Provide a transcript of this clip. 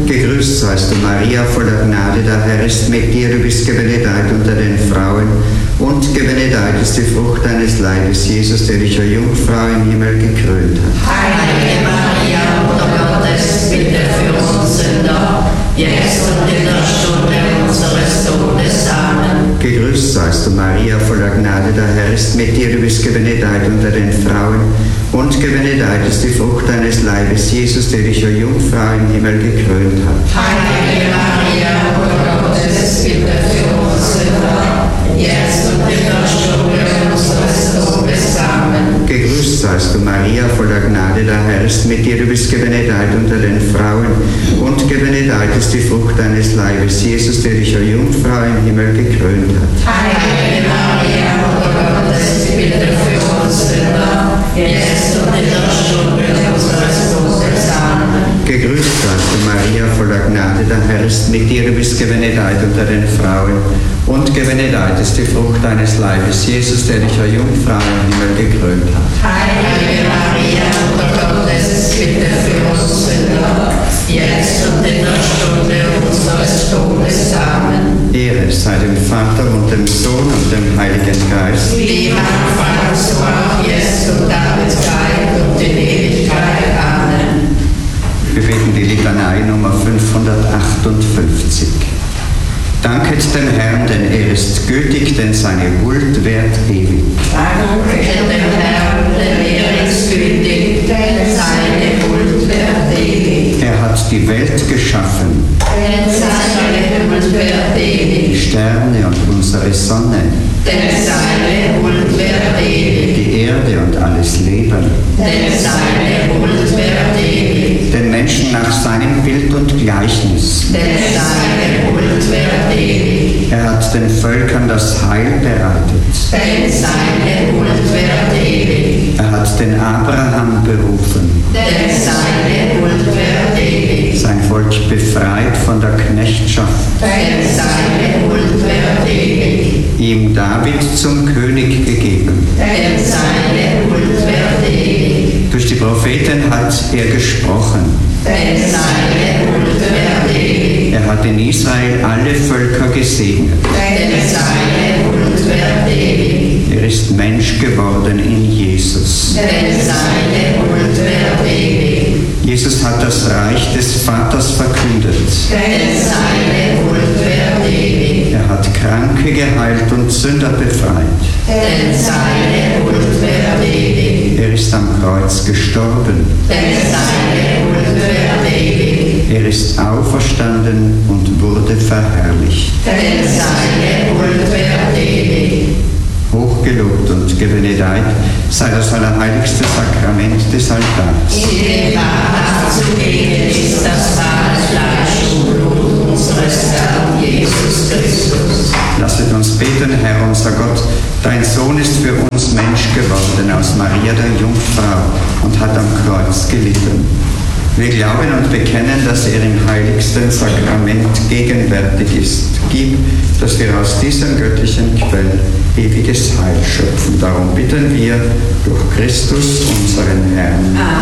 Gegrüßt seist du, Maria, voller Gnade, der Herr ist mit dir, du bist gebenedeit unter den Frauen, und gebenedeit ist die Frucht deines Leibes, Jesus, der dich, o Jungfrau, im Himmel gekrönt hat. Heilige Maria, Mutter Gottes, bitte für uns Sünder, jetzt und in der Stunde unseres Todes. Amen. Gegrüßt seist du, Maria, voller Gnade, der Herr ist mit dir, du bist gebenedeit unter den Frauen, und gebenedeit ist die Frucht deines Leibes, Jesus, der dich, o Jungfrau, im Himmel gekrönt hat. Heilige Maria, Mutter Gottes, bitte für uns Sünder, jetzt und in der Stunde unseres Todes. Amen. Gegrüßt seist du, Maria, voller Gnade, der Herr ist mit dir, du bist gebenedeit unter den Frauen, und gebenedeit ist die Frucht deines Leibes, Jesus, der dich, o Jungfrau, im Himmel gekrönt hat. Heilige Maria, Mutter Gottes, bitte für uns Sünder, jetzt und in der Stunde unseres Todes. Amen. Gegrüßt seist du, Maria, voller Gnade, der Herr ist mit dir, du bist gebenedeit unter den Frauen, und gebenedeit ist die Frucht deines Leibes, Jesus, der dich, o Jungfrau, im Himmel gekrönt hat. Heilige Maria, Mutter Gottes, bitte für uns Sünder, jetzt und in der Stunde unseres Todes. Amen. Ehre sei dem Vater und dem Sohn und dem Heiligen Geist. Wie am Anfang, so auch jetzt und alle Zeit und in Ewigkeit. Amen. Wir beten die Litanei Nummer 558. Danket dem Herrn, denn er ist gütig, denn seine Huld währt ewig. Danket dem Herrn, denn er ist gütig, denn seine Huld währt ewig. Er hat die Welt geschaffen, Denn seine Huld währt die ewig. Sterne und unsere Sonne, Denn seine Huld währt ewig. die Erde und alles Leben, Denn seine Huld währt ewig. den Menschen nach seinem Bild und Gleichnis. Denn seine Huld währt ewig. Er hat den Völkern das Heil bereitet. Denn seine Huld währt ewig. Er hat den Abraham berufen, Denn seine Huld währt ewig. sein Volk befreit von der Knechtschaft, Denn seine Huld währt ewig. ihm David zum König gegeben. Denn seine Huld währt ewig. Durch die Propheten hat er gesprochen. Denn seine Huld währt ewig. Er hat in Israel alle Völker gesegnet. Denn seine Huld währt ewig. Er ist Mensch geworden in Jesus. Denn seine Huld währt ewig. Jesus hat das Reich des Vaters verkündet. Denn seine Huld währt ewig. Er hat Kranke geheilt und Sünder befreit. Denn seine Huld währt ewig. Er ist am Kreuz gestorben. Denn seine Huld währt ewig. Er ist auferstanden und wurde verherrlicht. Denn seine Huld währt ewig. Hochgelobt und gebenedeit sei das allerheiligste Sakrament des Altars. In dem nachzugehen ist das wahre Fleisch und Blut unseres Herrn Jesus Christus. Lasset uns beten, Herr unser Gott, dein Sohn ist für uns Mensch geworden aus Maria der Jungfrau und hat am Kreuz gelitten. Wir glauben und bekennen, dass er im heiligsten Sakrament gegenwärtig ist. Gib, dass wir aus diesem göttlichen Quell ewiges Heil schöpfen. Darum bitten wir durch Christus, unseren Herrn. Amen.